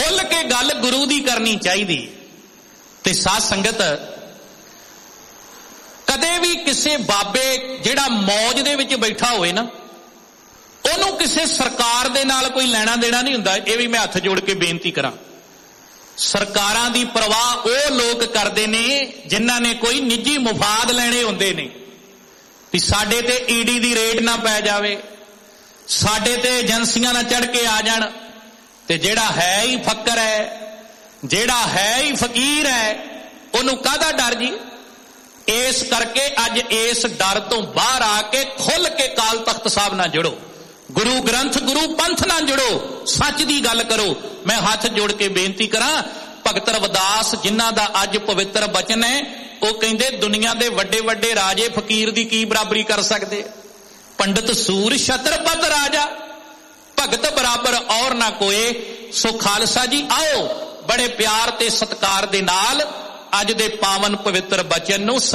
खुल के गल गुरु दी करनी चाहिदी। ते साध संगत कदे भी किसी बाबे जिहड़ा मौज दे विच बैठा होए ना, ओनू किसी सरकार दे नाल कोई लैना देना नहीं हुंदा। ये भी मैं हथ जोड़ के बेनती करां, सरकारां दी परवाह वो लोग करदे ने जिन्हां ने कोई निजी मुफाद लैणे हुंदे ने भी साडे ते ईडी दी रेड ना पै जावे, साडे ते एजेंसियां ना चढ़ के आ जाण। ते जिहड़ा है ही फक्कर है, जिहड़ा है ही फकीर है, ओनू काहदा डर जी। इस करके अज इस डर तो बाहर आके खुल के काल तख्त साहब ना जुड़ो, गुरु ग्रंथ गुरु पंथ ना जुड़ो, सच दी गल करो। मैं हाथ जोड़ के बेनती करा, भगत रविदास जिन्हां दा अज पवित्र बचन है, वो कहंदे दुनिया दे वड्डे वड्डे राजे फकीर दी की बराबरी कर सकदे। पंडित सूर छत्रपत राजा, भगत बराबर और ना कोई। सो खालसा जी आओ बड़े प्यार ते सत्कार दे नाल अज दे पावन पवित्र बचन नूं